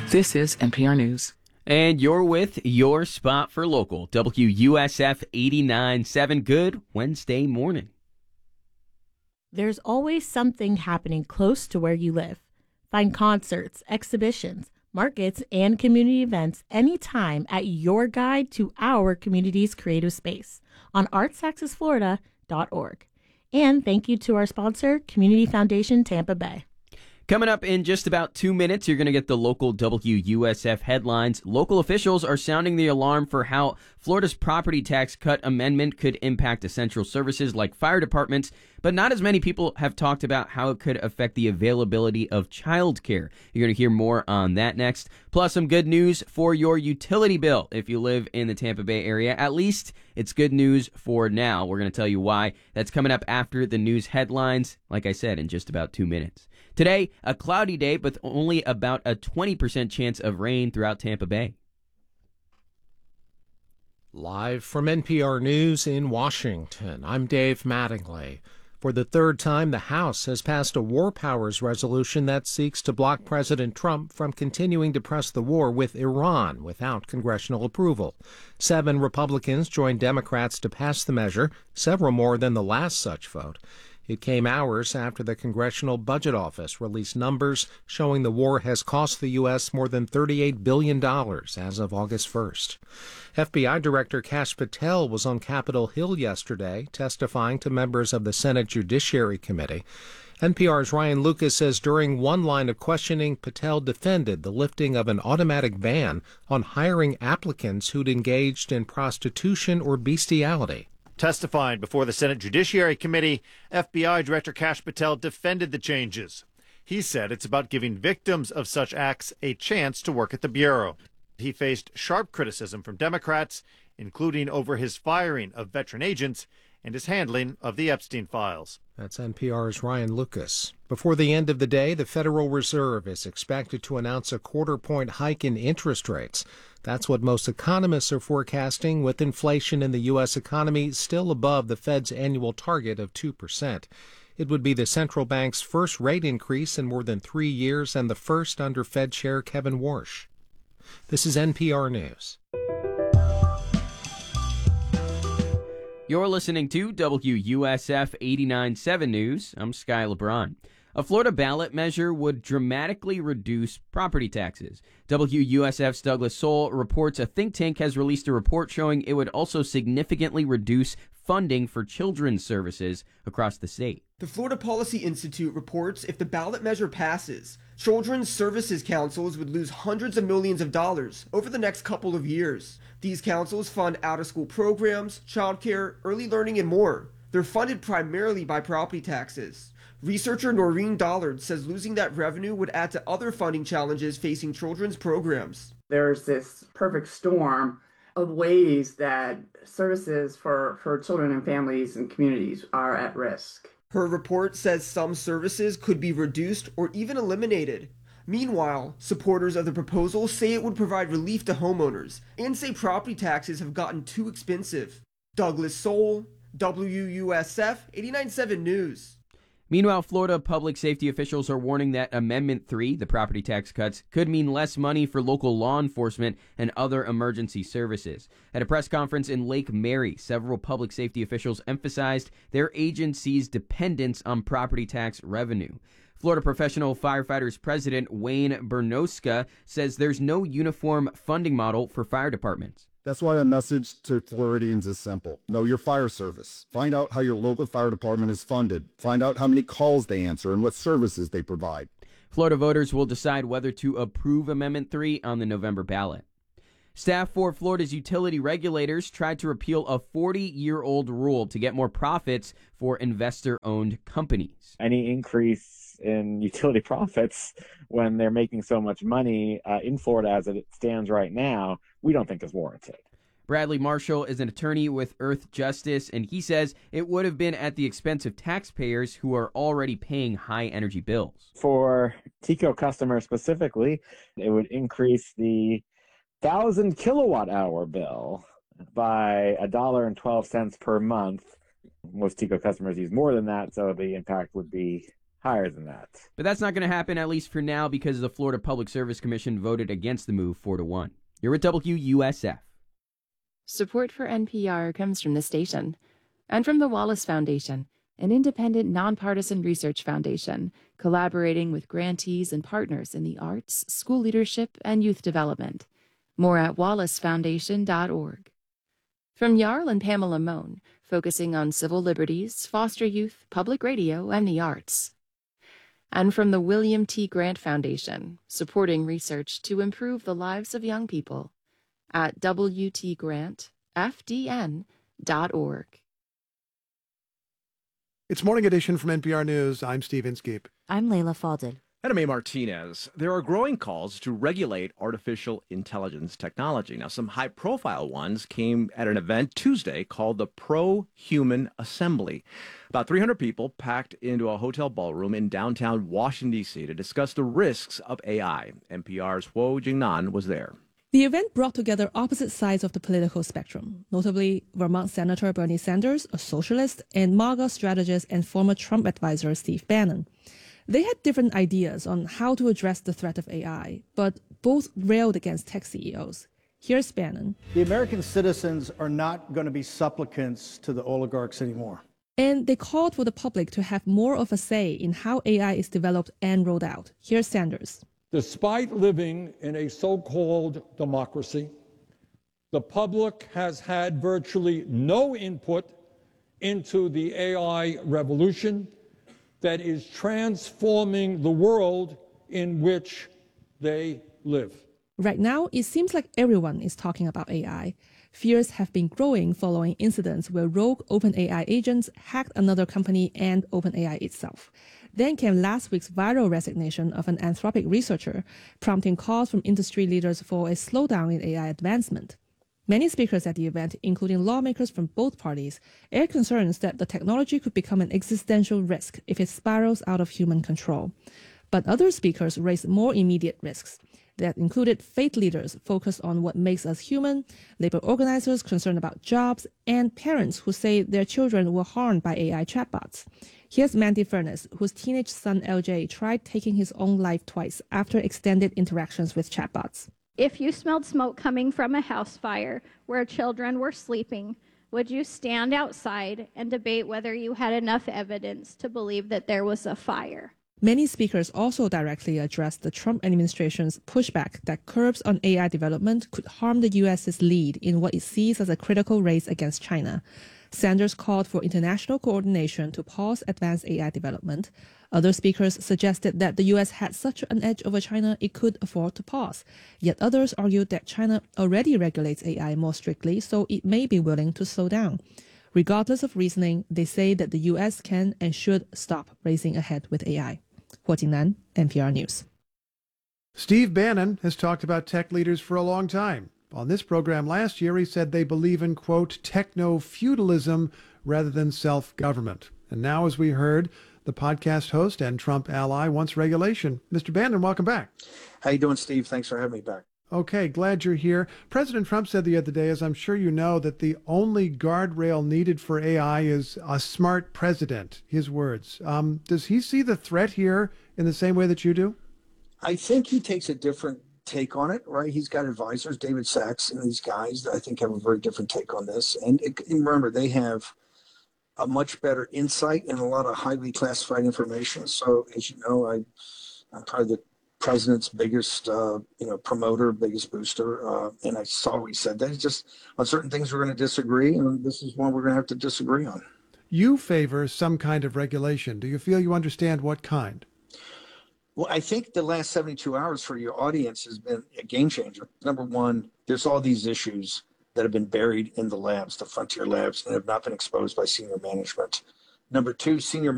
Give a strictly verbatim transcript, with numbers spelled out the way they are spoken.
This is N P R News. And you're with your spot for local, W U S F eighty-nine point seven. Good Wednesday morning. There's always something happening close to where you live. Find concerts, exhibitions, markets, and community events anytime at your guide to our community's creative space on arts texas florida dot org. And thank you to our sponsor, Community Foundation Tampa Bay. Coming up in just about two minutes, you're going to get the local W U S F headlines. Local officials are sounding the alarm for how Florida's property tax cut amendment could impact essential services like fire departments, but not as many people have talked about how it could affect the availability of childcare. You're going to hear more on that next. Plus, some good news for your utility bill if you live in the Tampa Bay area. At least it's good news for now. We're going to tell you why. That's coming up after the news headlines, like I said, in just about two minutes. Today, a cloudy day, but only about a twenty percent chance of rain throughout Tampa Bay. Live from N P R News in Washington, I'm Dave Mattingly. For the third time, the House has passed a war powers resolution that seeks to block President Trump from continuing to press the war with Iran without congressional approval. Seven Republicans joined Democrats to pass the measure, several more than the last such vote. It came hours after the Congressional Budget Office released numbers showing the war has cost the U S more than thirty-eight billion dollars as of August first. F B I Director Kash Patel was on Capitol Hill yesterday testifying to members of the Senate Judiciary Committee. N P R's Ryan Lucas says during one line of questioning, Patel defended the lifting of an automatic ban on hiring applicants who'd engaged in prostitution or bestiality. Testifying before the Senate Judiciary Committee, F B I Director Kash Patel defended the changes. He said it's about giving victims of such acts a chance to work at the Bureau. He faced sharp criticism from Democrats, including over his firing of veteran agents and his handling of the Epstein files. That's N P R's Ryan Lucas. Before the end of the day, the Federal Reserve is expected to announce a quarter-point hike in interest rates. That's what most economists are forecasting, with inflation in the U S economy still above the Fed's annual target of two percent. It would be the central bank's first rate increase in more than three years and the first under Fed Chair Kevin Warsh. This is N P R News. You're listening to W U S F eighty-nine point seven News. I'm Sky LeBron. A Florida ballot measure would dramatically reduce property taxes. W U S F's Douglas Soul reports a think tank has released a report showing it would also significantly reduce funding for children's services across the state. The Florida Policy Institute reports if the ballot measure passes, children's services councils would lose hundreds of millions of dollars over the next couple of years. These councils fund out-of-school programs, childcare, early learning, and more. They're funded primarily by property taxes. Researcher Noreen Dollard says losing that revenue would add to other funding challenges facing children's programs. There's this perfect storm of ways that services for, for children and families and communities are at risk. Her report says some services could be reduced or even eliminated. Meanwhile, supporters of the proposal say it would provide relief to homeowners and say property taxes have gotten too expensive. Douglas Soul, W U S F eighty-nine point seven News. Meanwhile, Florida public safety officials are warning that Amendment three, the property tax cuts, could mean less money for local law enforcement and other emergency services. At a press conference in Lake Mary, several public safety officials emphasized their agency's dependence on property tax revenue. Florida Professional Firefighters President Wayne Bernoska says there's no uniform funding model for fire departments. That's why a message to Floridians is simple. Know your fire service. Find out how your local fire department is funded. Find out how many calls they answer and what services they provide. Florida voters will decide whether to approve Amendment three on the November ballot. Staff for Florida's utility regulators tried to repeal a forty-year-old rule to get more profits for investor-owned companies. Any increase in utility profits when they're making so much money uh, in Florida as it stands right now, we don't think is warranted. Bradley Marshall is an attorney with Earth Justice, and he says it would have been at the expense of taxpayers who are already paying high energy bills. For TECO customers specifically, it would increase the one thousand kilowatt hour bill by one dollar and twelve cents per month. Most TECO customers use more than that, so the impact would be higher than that. But that's not going to happen, at least for now, because the Florida Public Service Commission voted against the move four to one. You're at W U S F. Support for N P R comes from the station and from the Wallace Foundation, an independent, nonpartisan research foundation collaborating with grantees and partners in the arts, school leadership, and youth development. More at wallace foundation dot org. From Jarl and Pamela Mohn, focusing on civil liberties, foster youth, public radio, and the arts. And from the William T. Grant Foundation, supporting research to improve the lives of young people at w t grant f d n dot org. It's Morning Edition from N P R News. I'm Steve Inskeep. I'm Layla Fadel. And I'm A. Martinez. There are growing calls to regulate artificial intelligence technology. Now, some high-profile ones came at an event Tuesday called the Pro-Human Assembly. About three hundred people packed into a hotel ballroom in downtown Washington, D C to discuss the risks of A I. N P R's Huo Jingnan was there. The event brought together opposite sides of the political spectrum, notably Vermont Senator Bernie Sanders, a socialist, and MAGA strategist and former Trump advisor Steve Bannon. They had different ideas on how to address the threat of A I, but both railed against tech C E Os. Here's Bannon. The American citizens are not going to be supplicants to the oligarchs anymore. And they called for the public to have more of a say in how A I is developed and rolled out. Here's Sanders. Despite living in a so-called democracy, the public has had virtually no input into the A I revolution that is transforming the world in which they live. Right now, it seems like everyone is talking about A I. Fears have been growing following incidents where rogue OpenAI agents hacked another company and OpenAI itself. Then came last week's viral resignation of an Anthropic researcher, prompting calls from industry leaders for a slowdown in A I advancement. Many speakers at the event, including lawmakers from both parties, aired concerns that the technology could become an existential risk if it spirals out of human control. But other speakers raised more immediate risks that included faith leaders focused on what makes us human, labor organizers concerned about jobs, and parents who say their children were harmed by A I chatbots. Here's Mandy Furness, whose teenage son L J tried taking his own life twice after extended interactions with chatbots. If you smelled smoke coming from a house fire where children were sleeping, would you stand outside and debate whether you had enough evidence to believe that there was a fire? Many speakers also directly addressed the Trump administration's pushback that curbs on A I development could harm the U S's lead in what it sees as a critical race against China. Sanders called for international coordination to pause advanced A I development. Other speakers suggested that the U S had such an edge over China it could afford to pause. Yet others argued that China already regulates A I more strictly, so it may be willing to slow down. Regardless of reasoning, they say that the U S can and should stop racing ahead with A I. Huo Jingnan, N P R News. Steve Bannon has talked about tech leaders for a long time. On this program last year, he said they believe in, quote, techno-feudalism rather than self-government. And now, as we heard, the podcast host and Trump ally wants regulation. Mister Bannon, welcome back. How you doing, Steve? Thanks for having me back. Okay, glad you're here. President Trump said the other day, as I'm sure you know, that the only guardrail needed for A I is a smart president, his words. Um, does he see the threat here in the same way that you do? I think he takes a different take on it, right? He's got advisors, David Sachs and these guys that I think have a very different take on this. And, it, and remember, they have a much better insight and a lot of highly classified information. So as you know, I, I'm probably the president's biggest, uh, you know, promoter, biggest booster. Uh, and I saw he said that. It's just on certain things we're going to disagree, and this is one we're going to have to disagree on. You favor some kind of regulation. Do you feel you understand what kind? Well, I think the last seventy-two hours for your audience has been a game changer. Number one, there's all these issues that have been buried in the labs, the frontier labs, and have not been exposed by senior management. Number two, senior